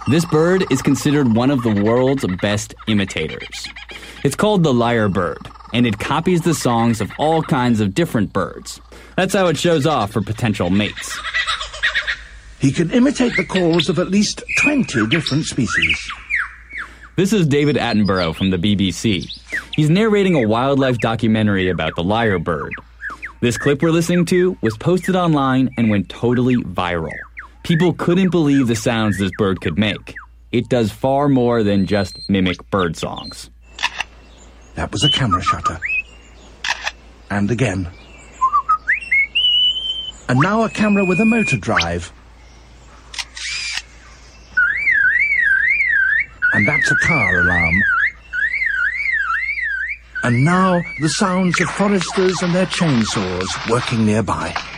This bird is considered one of the world's best imitators. It's called the lyrebird, and it copies the songs of all kinds of different birds. That's how it shows off for potential mates. He can imitate the calls of at least 20 different species. This is David Attenborough from the BBC. He's narrating a wildlife documentary about the lyrebird. This clip we're listening to was posted online and went totally viral. People couldn't believe the sounds this bird could make. It does far more than just mimic bird songs. That was a camera shutter. And again. And now a camera with a motor drive. And that's a car alarm. And now the sounds of foresters and their chainsaws working nearby.